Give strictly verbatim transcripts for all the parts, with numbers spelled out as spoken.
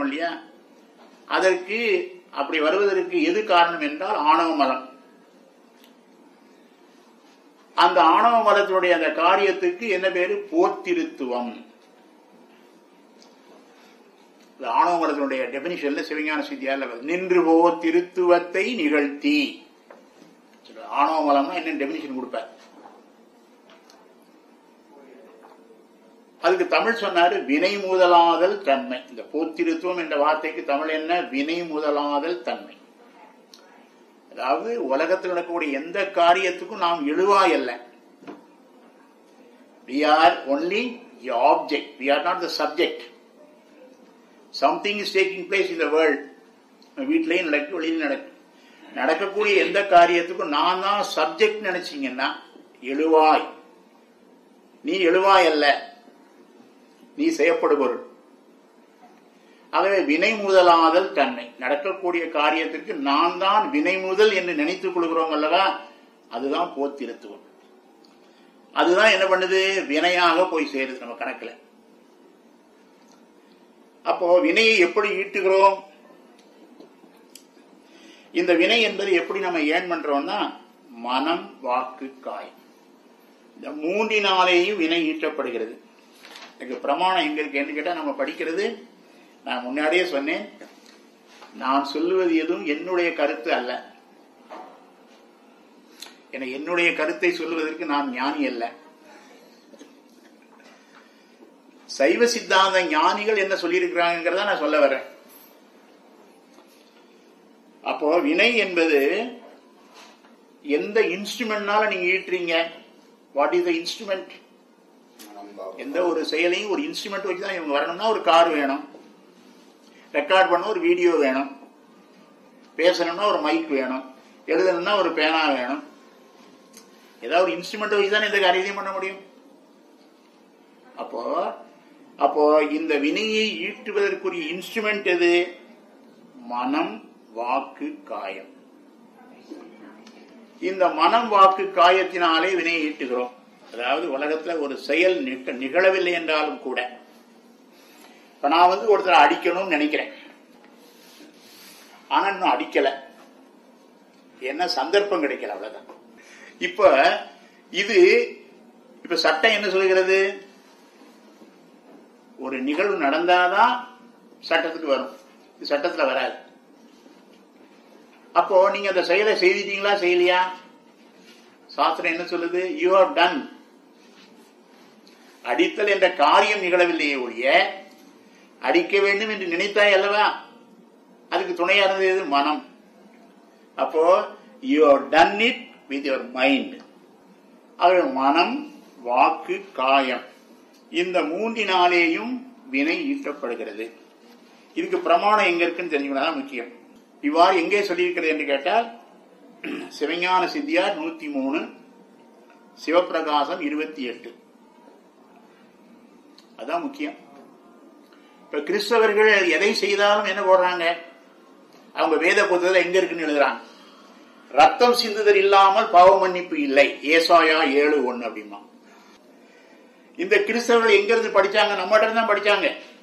இல்லையா? அதற்கு அப்படி வருவதற்கு எது காரணம் என்றால் ஆணவ மலம். அந்த ஆணவ மலத்தினுடைய அந்த காரியத்துக்கு என்ன பேரு? போத்திருத்துவம். ஆணவ மலத்தினுடைய டெபினிஷன்ல சிவஞான சித்தியார் நின்று போ திருத்துவத்தை நிகழ்த்தி. ஆணவ மலம்னா என்ன டெபினிஷன் கொடுப்பார்? அதுக்கு தமிழ் சொன்னாரு வினை முதலாதல் தன்மை. இந்த போத்திருத்துவம் என்ற வார்த்தைக்கு தமிழ் என்ன? வினை முதலாதல் தன்மை. அதாவது உலகத்தில் நடக்கக்கூடிய எந்த காரியத்துக்கும் நாம் எழுவாய் அல்ல. We are only the object. We are not the subject. Something is taking place in the world. வீட்டிலையும் நடக்கு, வெளியிலும் நடக்கு. நடக்கக்கூடிய எந்த காரியத்துக்கும் நான் தான் சப்ஜெக்ட் நினைச்சீங்கன்னா எழுவாய். நீ எழுவாய் அல்ல, நீ செய்யப்படுபொருள். ஆகவே வினை முதலாதல் தன்மை. நடக்கக்கூடிய காரியத்திற்கு நான் தான் வினை முதல் என்று நினைத்துக் கொள்கிறோம் அல்லவா? அதுதான் போத்திருத்துவம். அதுதான் என்ன பண்ணுது? வினையாக போய் சேருது நம்ம கணக்குல. அப்போ வினையை எப்படி ஈட்டுகிறோம்? இந்த வினை என்பது எப்படி நம்ம ஏன் பண்றோம்னா மனம், வாக்கு, காயம், இந்த மூன்றினாலேயும் வினை ஈட்டப்படுகிறது. இதுக்கு பிரமாணம் எங்க இருக்கு என்று கேட்டா நம்ம படிக்கிறது. நான் முன்னாடியே சொன்னேன், நான் சொல்லுவது எதுவும் என்னுடைய கருத்து அல்ல. என என்னுடைய கருத்தை சொல்லுவதற்கு நான் ஞானி அல்ல. சைவ சித்தாந்த ஞானிகள் என்ன சொல்லியிருக்கிறாங்கிறத நான் சொல்ல வரேன். அப்போ வினை என்பது எந்த இன்ஸ்ட்ருமெண்ட்னால நீங்க ஈட்டுறீங்க? What is the instrument? எந்த ஒரு செயலையும் ஒரு இன்ஸ்ட்ருமெண்ட் வச்சுதான் இவங்க வரணும்னா ஒரு கார் வேணும், ரெக்கார்ட் பண்ண ஒரு வீடியோ வேணும், பேசணும்னா ஒரு மைக் வேணும், எழுதணும்னா ஒரு பேனா வேணும். ஏதாவது ஒரு இன்ஸ்ட்ருமெண்ட் வச்சுதான் இந்த காரியத்தையும் பண்ண முடியும். அப்போ அப்போ இந்த வினையை ஈட்டுவதற்குரிய இன்ஸ்ட்ருமெண்ட் எது? மனம், வாக்கு, காயம். இந்த மனம், வாக்கு, காயத்தினாலே வினையை ஈட்டுகிறோம். அதாவது உலகத்துல ஒரு செயல் நிகழவில்லை என்றாலும் கூட, இப்ப நான் வந்து ஒருத்தர் அடிக்கணும்னு நினைக்கிறேன், ஆனா இன்னும் அடிக்கல, என்ன சந்தர்ப்பம் கிடைக்கல, அவ்வளவுதான். இப்ப இது இப்ப சட்டம் என்ன சொல்கிறது? ஒரு நிகழ்வு நடந்தாதான் சட்டத்துக்கு வரும், இது சட்டத்துல வராது. அப்போ நீங்க அந்த செயலை செய்திட்டீங்களா, செய்யலையா? சாஸ்திரம் என்ன சொல்லுது? You have done. அடித்தல் என்ற காரியம் நிகழவில்லையே ஒழிய அடிக்க வேண்டும் என்று நினைத்தாய் அல்லவா? அதுக்கு துணையா இருந்தது மனம். அப்போ you have done it with your mind. அது மனம், வாக்கு, காயம், இந்த மூன்றினாலேயும் வினை ஈட்டப்படுகிறது. இதுக்கு பிரமாணம் எங்க இருக்குன்னு தெரிஞ்சுக்கணும், முக்கியம். இவ்வாறு எங்கே சொல்லியிருக்கிறது என்று கேட்டால் சிவஞான சித்தியார் நூத்தி மூணு, சிவப்பிரகாசம் இருபத்தி எட்டு. அதான் முக்கியம். இப்ப கிறிஸ்தவர்கள் எதை செய்தாலும் என்ன போடுறாங்க? அவங்க வேத புத்தகத்தில் எங்க இருக்குன்னு எழுதுறாங்க, ரத்தம் சிந்துதல் இல்லாமல் பாவ மன்னிப்பு இல்லை, ஏசாயா ஏழு ஒண்ணு அப்படிமா. இந்த கிறிஸ்தவர்கள் எங்க இருந்து படிச்சாங்க? நம்மகிட்ட தான் படிச்சாங்க.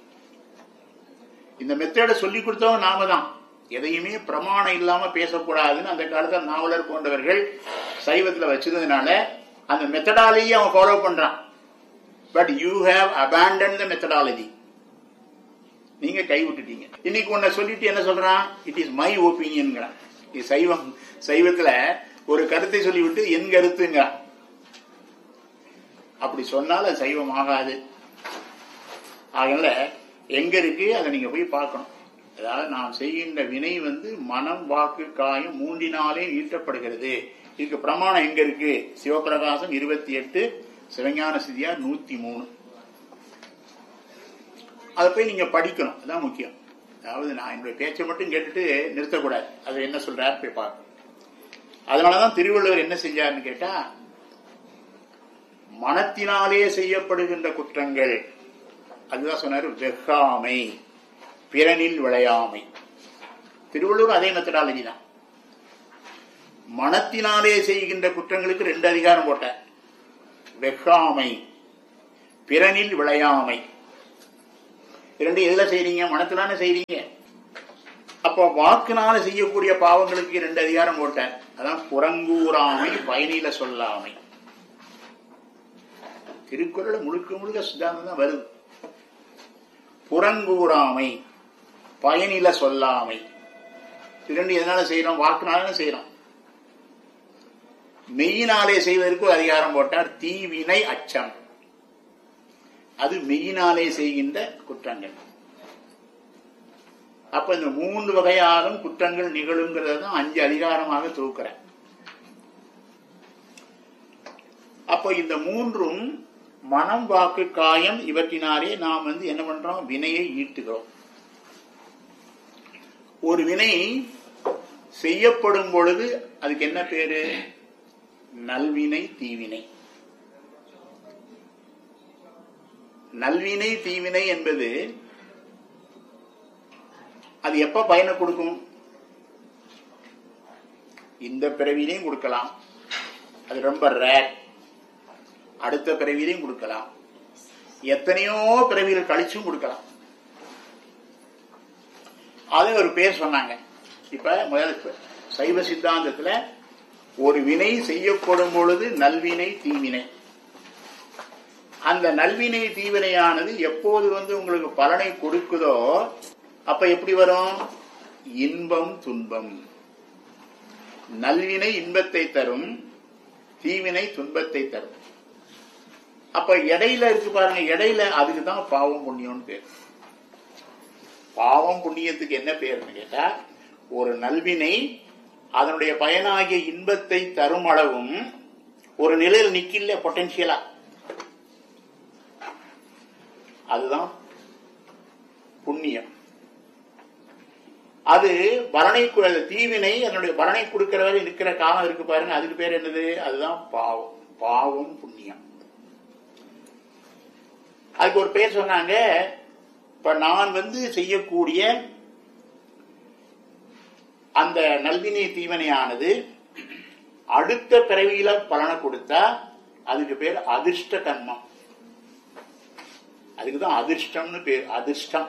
இந்த மெத்தேட சொல்லி கொடுத்தவங்க நாம தான். எதையுமே பிரமாணம் இல்லாம பேசக்கூடாதுன்னு அந்த காலத்தில் நாவலர் போன்றவர்கள் சைவத்துல வச்சிருந்ததுனால அந்த மெத்தடாலஜி அவன் ஃபாலோ பண்றான். But you have abandon the methodology. நீங்க கைவிட்டுட்டீங்க. இன்னைக்கு உன்னை சொல்லிட்டு என்ன சொல்றான்? It is my opinion. சைவம் சைவத்துல ஒரு கருத்தை சொல்லிவிட்டு என் கருத்துங்க. அப்படி சொன்னால் அது சைவம் ஆகாது. அதனால எங்க இருக்கு அதை நீங்க போய் பார்க்கணும். அதாவது நாம் செய்கின்ற வினை வந்து மனம், வாக்கு, காயம் மூன்றினாலே ஈட்டப்படுகிறது. இதுக்கு பிரமாணம் எங்க இருக்கு? சிவப்பிரகாசம் இருபத்தி எட்டு, சிவஞான சித்தியார் நூத்தி மூணு. அதை போய் நீங்க படிக்கணும், அதான் முக்கியம். அதாவது நான் என்னுடைய பேச்சை மட்டும் கேட்டுட்டு நிறுத்தக்கூடாது, அது என்ன சொல்றாரு போய் பார்க்கணும். அதனாலதான் திருவள்ளுவர் என்ன செஞ்சாருன்னு கேட்டா, மனத்தினாலே செய்யப்படுகின்ற குற்றங்கள், அதுதான் சொன்னாரு, வெக்காமை, பிறனில் விளையாமை. திருவள்ளுவர் அதே மெத்தடாலஜி தான். மனத்தினாலே செய்கின்ற குற்றங்களுக்கு ரெண்டு அதிகாரம் போட்டார், வெக்காமை, பிறனில் விளையாமை. இரண்டு எதுல செய்றீங்க? மனத்திலான செய்றீங்க. அப்போ வாக்குனால செய்யக்கூடிய பாவங்களுக்கு ரெண்டு அதிகாரம் போட்டார். அதான் புறங்கூறாமை, பயனில சொல்லாமை. திருக்குறள் முழுக்க முழுக்க சித்தாந்தம் தான் வருது. புறங்கூறாமை, பயனில சொல்லாமை, இரண்டு எதனால செய்யறோம்? வாக்குனால செய்யறோம். மெய்யினாலே செய்வதற்கு அதிகாரம் போட்டார். தீவினை அச்சம், அது மெய்யினாலே செய்கின்ற குற்றங்கள். அப்ப இந்த மூன்று வகையாலும் குற்றங்கள் நிகழுங்கிறதான் அஞ்சு அதிகாரமாக தொகுக்கிறேன். அப்ப இந்த மூன்றும் மனம், வாக்கு, காயம் இவற்றினாலே நாம் வந்து என்ன பண்றோம்? வினையை ஈட்டுகிறோம். ஒரு வினை செய்யப்படும் பொழுது அதுக்கு என்ன பேரு? நல்வினை, தீவினை. நல்வினை, தீவினை என்பது அது எப்ப பயனை கொடுக்கும்? இந்த பிறவிலையும் கொடுக்கலாம், அது ரொம்ப ரேர். அடுத்த பிறவிலையும் கொடுக்கலாம், எத்தனையோ பிறவிகள் கழிச்சும் கொடுக்கலாம். அது ஒரு பேர் சொன்னாங்க. இப்ப முதல் சைவ சித்தாந்தத்துல ஒரு வினை செய்யப்படும் பொழுது நல்வினை, தீவினை. அந்த நல்வினை, தீவினையானது எப்போது வந்து உங்களுக்கு பலனை கொடுக்குதோ அப்ப எப்படி வரும்? இன்பம், துன்பம். நல்வினை இன்பத்தை தரும், தீவினை துன்பத்தை தரும். அப்ப இடையில இருக்கு பாருங்க, இடையில அதுக்குதான் பாவம் புண்ணியம்னு பேர். பாவம் புண்ணியத்துக்கு என்ன பேருன்னு கேட்டா, ஒரு நல்வினை அதனுடைய பயனாகிய இன்பத்தை தரும் அளவும் ஒரு நிலையில் நிக்கல, பொட்டன்சியலா, அதுதான் புண்ணியம். அது பலனை, தீவினை அதனுடைய பலனை கொடுக்கிற வரை இருக்கிற காலம் இருக்கு பாருங்க, அதுக்கு பேர் என்னது? அதுதான் பாவம். பாவம் புண்ணியம். அதுக்கு ஒரு பேர் சொன்னாங்க. இப்ப நான் வந்து செய்யக்கூடிய அந்த நல்வினை, தீவினையானது அடுத்த பிறவியில பலனை கொடுத்தா அதுக்கு பேர் அதிர்ஷ்ட கர்மம். அதுக்குதான் அதிர்ஷ்டம்னு பேர். அதிர்ஷ்டம்.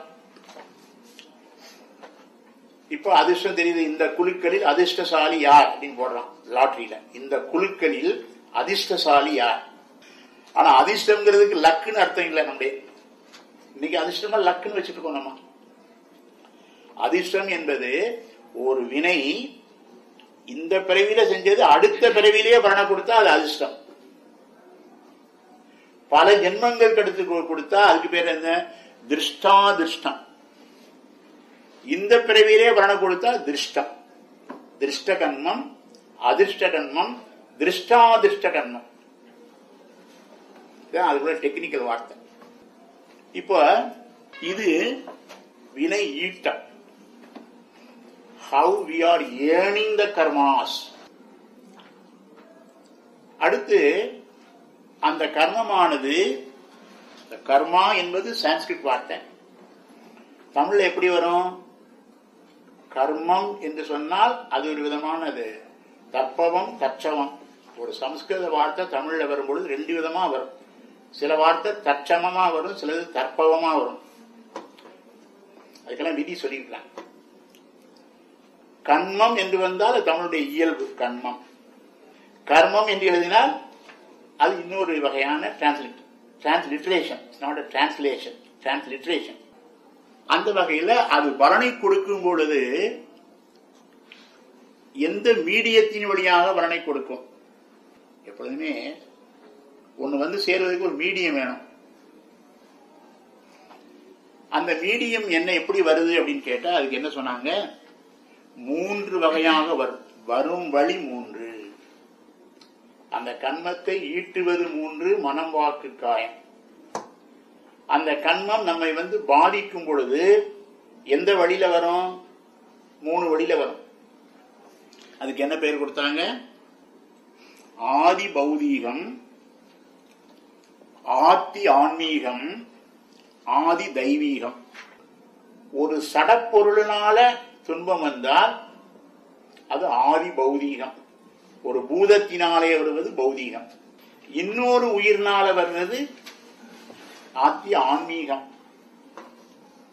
இப்போ அதிர்ஷ்டம் தெரியுது. இந்த குழுக்களில் அதிர்ஷ்டசாலி யார் அப்படின்னு போடுறான் லாட்டரியில. இந்த குழுக்களில் அதிர்ஷ்டசாலி யார்? ஆனா அதிர்ஷ்டம்ங்கிறதுக்கு லக்குன்னு அர்த்தம் இல்லை. நம்மளே இன்னைக்கு அதிர்ஷ்டமா லக்குன்னு வச்சுட்டு இருக்கோம் நம்ம. அதிர்ஷ்டம் என்பது ஒரு வினை இந்த பிறவியில செஞ்சது அடுத்த பிறவிலேயே பலனை கொடுத்தா அது அதிர்ஷ்டம். பல ஜென்மங்கள் கடுத்து கொடுத்தா அதுக்கு பேர் என்ன? திருஷ்டாதிர்ஷ்டம். இந்த பிறவியிலே பலனை கொடுத்தா திருஷ்டம். திருஷ்ட கர்மம், அதிர்ஷ்ட கர்மம், திருஷ்டாதிர்ஷ்ட கர்மம். அதுக்குள்ள டெக்னிக்கல் வார்த்தை. இப்போ இது வினை ஈட்டம். How we are earning the karmas. அடுத்து அந்த கர்மமானது, கர்மா என்பது சான்ஸ்கிரிட் வார்த்தை. தமிழ்ல எப்படி வரும்? கர்மம் என்று சொன்னால் அது ஒரு விதமானது தற்பவம், தற்சவம். ஒரு சமஸ்கிருத வார்த்தை தமிழ்ல வரும்பொழுது ரெண்டு விதமா வரும். சில வார்த்தை தற்சமமா வரும், சிலது தற்பவமா வரும். அதுக்கெல்லாம் விதி சொல்லிருக்கலாம். கர்மம் என்று வந்தால் தமிழுடைய இயல்பு கர்மம். கர்மம் என்று எழுதினால் அது இன்னொரு வகையான translate transliteration, not translation, transliteration. அந்த வகையில அது பலனை கொடுக்கும் பொழுது எந்த மீடியத்தின் வழியாக பலனை கொடுக்கும்? எப்பொழுதுமே ஒண்ணு வந்து சேர்வதற்கு ஒரு மீடியம் வேணும். அந்த மீடியம் என்ன எப்படி வருது அப்படின்னு கேட்டா அதுக்கு என்ன சொன்னாங்க? மூன்று வகையாக வரும். வரும் வழி மூன்று. அந்த கர்மத்தை ஈட்டுவது மூன்று, மனம், வாக்கு, காயம். அந்த கர்மம் நம்மை வந்து பாதிக்கும் பொழுது எந்த வழியில வரும்? மூணு வழியில வரும். அதுக்கு என்ன பெயர் கொடுத்தாங்க? ஆதி பௌதீகம், ஆதி ஆன்மீகம், ஆதி தெய்வீகம். ஒரு சடப்பொருளினால துன்பம் வந்தால் அது ஆதி பௌதீகம். ஒரு பூதத்தினாலே வருவது பௌதீகம். இன்னொரு உயிர்னால வருவது ஆதி ஆன்மீகம்.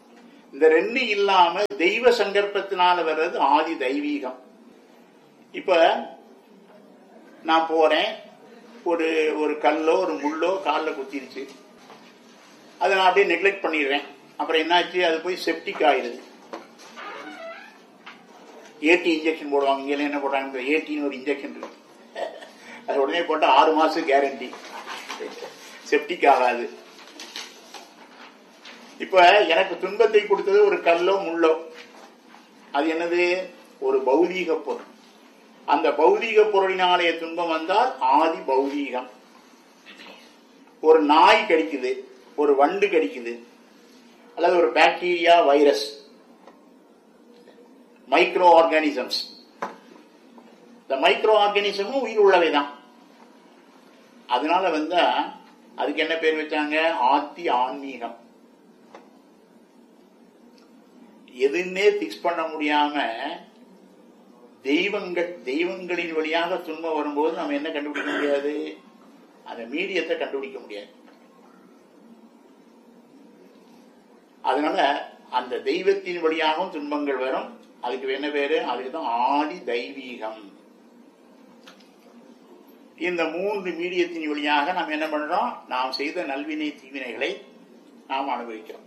இந்த ரெண்டு இல்லாம தெய்வ சங்கற்பத்தினால வர்றது ஆதி தெய்வீகம். இப்ப நான் போறேன், ஒரு ஒரு கல்லோ ஒரு முள்ளோ காலில் குத்திருச்சு, அதை நான் அப்படியே நெக்லெக்ட் பண்ணிடுறேன். அப்புறம் என்னாச்சு, அது போய் செப்டிக் ஆயிடுது. ஏடி இன்ஜெக்ஷன் போடுவாங்க, இங்க என்ன போட்டாங்க, ஏடின்னு ஒரு இன்ஜெக்ஷன் இருக்கு, அது உடனே போட்டா ஆறு மாசம் கேரண்டி, செப்டிக் ஆகாது. இப்ப எனக்கு துன்பத்தை கொடுத்தது ஒரு கல்லோ முள்ளோ, அது என்னது, ஒரு பௌதீக பொருள். அந்த பௌதீக பொருளினாலே துன்பம் வந்தால் ஆதி பௌதீகம். ஒரு நாய் கடிக்குது, ஒரு வண்டு கடிக்குது, அல்லது ஒரு பாக்டீரியா, வைரஸ், மைக்ரோ ஆர்கானிசம்ஸ். இந்த மைக்ரோ ஆர்கானிசமும் உயிர் உள்ளவைதான். அதனால வந்து அதுக்கு என்ன பேர் வச்சாங்க, ஆத்தி ஆன்மீகம். எதுன்னே பிக்ஸ் பண்ண முடியாம தெய்வங்கள் தெய்வங்களின் வழியாக துன்பம் வரும்போது நம்ம என்ன கண்டுபிடிக்க முடியாது, அந்த மீடியத்தை கண்டுபிடிக்க முடியாது. அதனால அந்த தெய்வத்தின் வழியாகவும் துன்பங்கள் வரும். அதுக்கு என்ன பேரு, அதுக்குதான் ஆதி தெய்வீகம். இந்த மூன்று மீடியத்தின் வழியாக நாம் என்ன பண்றோம், நாம் செய்த நல்வினை தீவினைகளை நாம் அனுபவிக்கிறோம்.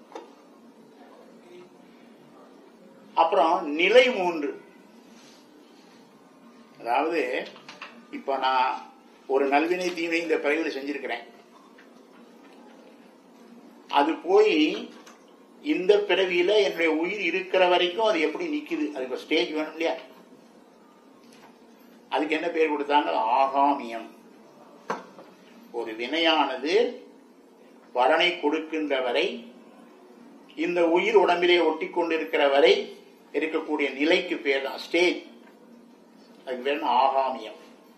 அப்புறம் நிலை மூன்று, அதாவது இப்ப நான் ஒரு நல்வினை தீவினை இந்த பிறவியில் செஞ்சிருக்கிறேன், அது போய் இந்த பிறவியில என்னுடைய உயிர் இருக்கிற வரைக்கும் அது எப்படி நிக்குது, அதுக்கு ஸ்டேஜ் வேணும் இல்லையா. அதுக்கு என்ன பேர் கொடுத்தாங்க, ஆகாமியம். ஒரு வினையானது பலனை கொடுக்கின்ற வரை, இந்த உயிர் உடம்பிலே ஒட்டி கொண்டிருக்கிற வரை இருக்கக்கூடிய நிலைக்கு பேர் தான் ஸ்டேஜ். அதுக்கு பேர் ஆகாமியம்.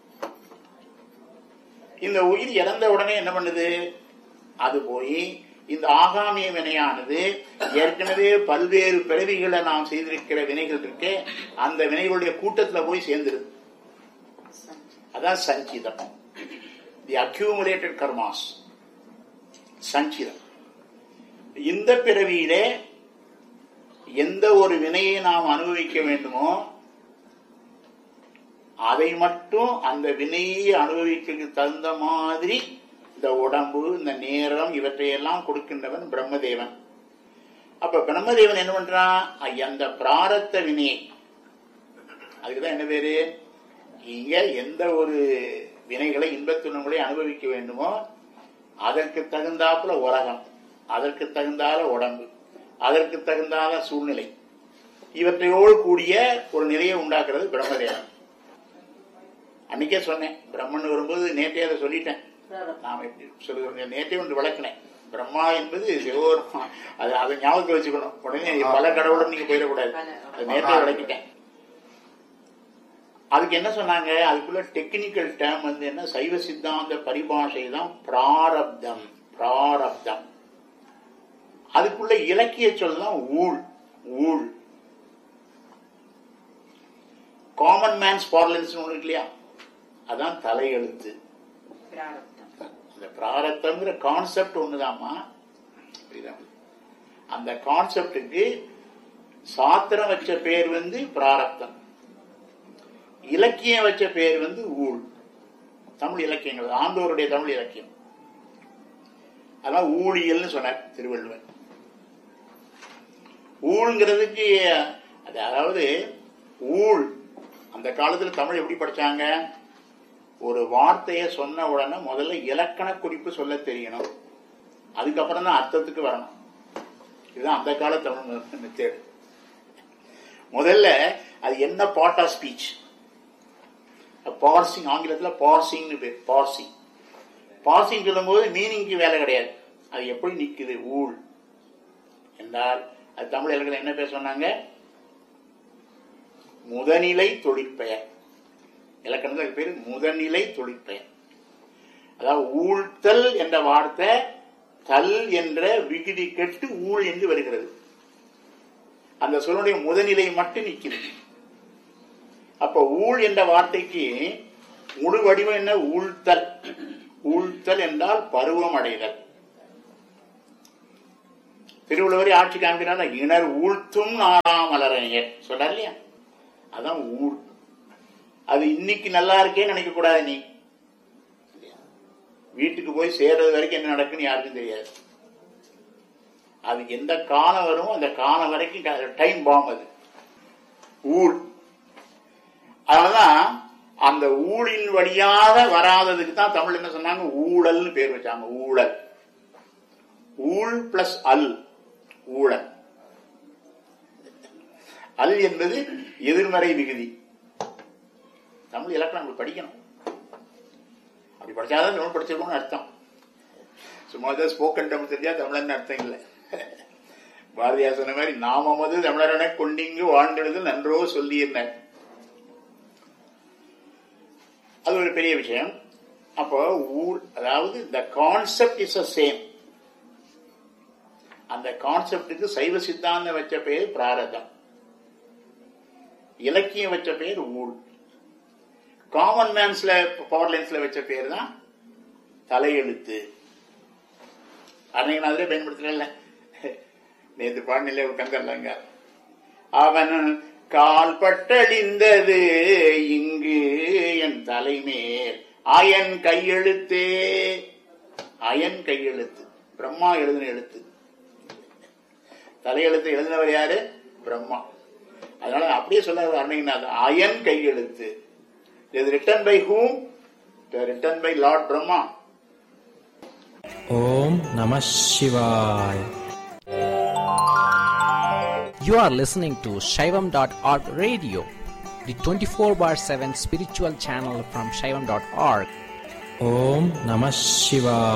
இந்த உயிர் இறந்த உடனே என்ன பண்ணுது, அது போய் இந்த ஆகாமிய வினையானது ஏற்கனவே பல்வேறு பிறவிகளை நாம் செய்திருக்கிற வினைகள் இருக்கு, அந்த வினைகளுடைய கூட்டத்தில் போய் சேர்ந்துருது. அதான் சஞ்சிதம், தி அக்யூமுலேட்டட் கர்மாஸ், சஞ்சிதம். இந்த பிறவியிலே எந்த ஒரு வினையை நாம் அனுபவிக்க வேண்டுமோ அதை மட்டும் அந்த வினையை அனுபவிக்க தகுந்த மாதிரி இந்த உடம்பு, இந்த நேரம், இவற்றையெல்லாம் கொடுக்கின்றவன் பிரம்மதேவன். அப்ப பிரம்மதேவன் என்ன பண்றான், அந்த பிராரத்த வினையை, அதுக்குதான் என்ன பேரு, இங்க எந்த ஒரு வினைகளை இன்பத்துணங்களை அனுபவிக்க வேண்டுமோ அதற்கு தகுந்தாப்புல உலகம், அதற்கு தகுந்தால உடம்பு, அதற்கு தகுந்தால சூழ்நிலை, இவற்றையோடு கூடிய ஒரு நிலையை உண்டாக்குறது பிரம்மதேவன். அன்னைக்கே சொன்னேன், பிரம்மன் வரும்போது நேற்றே அதை சொல்லிட்டேன். நாம எப்படி சொல்லுங்க, நேற்றே ஒன்று விளக்கினேன். பிரம்மா என்பது அது அதை ஞாபகத்தை வச்சுக்கணும். உடனே பல கடவுளும் நீங்க போயிடக்கூடாது, அது நேற்றே விளக்கிட்டேன். அதுக்கு என்ன சொன்னாங்க, அதுக்குள்ள டெக்னிக்கல் டேர்ம் வந்து என்ன, சைவ சித்தாந்த பரிபாஷை தான் பிராரப்தம். பிராரப்தம் அதுக்குள்ள இலக்கிய சொல்லலாம் ஊழ். ஊழ் காமன் மேன்ஸ் பார்லன்ஸ் ஒண்ணு இருக்கு இல்லையா, அதான் தலையெழுத்து. அந்த பிராரப்தம்ங்கிற கான்செப்ட் ஒண்ணுதாமா. அந்த கான்செப்டுக்கு சாத்திரம் வச்ச பேர் வந்து பிராரப்தம், இலக்கியம் வச்ச பேர் வந்து ஊழ். தமிழ் இலக்கியங்கள், ஆண்டோருடைய தமிழ் இலக்கியம், அதான் ஊழியல்னு சொன்னார் திருவள்ளுவர். ஊழ்ங்கிறதுக்கு அதாவது ஊழ் அந்த காலத்துல தமிழ் எப்படி படிச்சாங்க, ஒரு வார்த்தையை சொன்ன உடனே முதல்ல இலக்கண குறிப்பு சொல்ல தெரியணும், அதுக்கப்புறம் தான் அர்த்தத்துக்கு வரணும். இதுதான் அந்த கால தமிழ் மெத்தேடு. முதல்ல அது என்ன பார்ட் ஆஃப் ஸ்பீச், பார்சிங், ஆங்கிலத்தில் பார்சிங்னு பேர். பார்சிங் பார்சிங் சொல்லும் போது மீனிங்க்கு வேலை கிடையாது, அது எப்படி நிக்குது ஊழ் என்றால் அது தமிழ் இலக்கணம் என்ன பேர் சொன்னாங்க, முதநிலை தொழிற்பெயர். இலக்கணத்துக்கு பேரு முதநிலை தொழிற்பெயர். அதாவது ஊழ்த்தல் என்ற வார்த்தை தல் என்ற விகுதி கெட்டு ஊழ் என்று வருகிறது. அந்த சொல்லுடைய முதநிலை மட்டும் நிற்கிறது. அப்ப ஊழ் என்ற வார்த்தைக்கு முழு வடிவம் என்ன, ஊழ்த்தல். ஊழ்த்தல் என்றால் பருவம் அடைதல். திருவள்ளுவரை ஆட்சி காண்கிறார். இணர் ஊழ்த்தும் நாடாமலரைய சொல்றார் இல்லையா? அதான் ஊழ். அது இன்னைக்கு நல்லா இருக்கேன்னு நினைக்க கூடாது. நீ வீட்டுக்கு போய் சேர்றது வரைக்கும் என்ன நடக்குன்னு யாருக்கும் தெரியாது. அது எந்த காலம் வருமோ அந்த காலம் வரைக்கும் டைம் பாம் அது ஊழ். அதனாலதான் அந்த ஊழின் வழியாக வராததுக்கு தான் தமிழ் என்ன சொன்னாங்க, ஊழல்னு பேர் வச்சாங்க. ஊழல், ஊழ் பிளஸ் அல், ஊழல். அல் என்பது எதிர்மறை விகுதி. தமிழ் இலக்கணம் நம்ம படிக்கணும். அப்படி படிச்சாதான் தமிழ் படிச்சிருக்கணும்னு அர்த்தம். சும்மா தான் ஸ்போக்கன் தமிழ் தெரிஞ்சா தமிழன்னு அர்த்தம் இல்லை. பாரதியார் சொன்ன மாதிரி நாமமது தமிழரென கொண்டிங்கு வாழ்ந்தெழுது நன்றோ சொல்லியிருந்தார். அது ஒரு பெரிய விஷயம். அப்போ ஊழ், அதாவது the concept is the same. அந்த கான்செப்டுக்கு சைவ சித்தாந்தம் வச்ச பேர் பிராரதம், இலக்கியம் வச்ச பேர் ஊழ், காமன் மேன்ஸ்ல பவர் லைன்ஸ்ல வச்ச பேர் தான் தலையெழுத்து. அன்னைக்கு நான் அதிலே பயன்படுத்தல. நேற்று பாடநிலை கந்தர்லங்க, அவன் கால் பட்டழிந்தது இங்கு என் தலைமேல் அயன் கையெழுத்தே. அயன் கையெழுத்து பிரம்மா எழுதின எழுத்து. தலையெழுத்து எழுதினவர் யாரு? பிரம்மா. அதனால அப்படியே சொன்னார் அன்னைக்கு, அயன் கையெழுத்து. It is written by whom? It is written by Lord Brahma. Om Namah Shivaya. You are listening to Shaivam dot org radio, the twenty-four bar seven spiritual channel from Shaivam dot org. Om Namah Shivaya.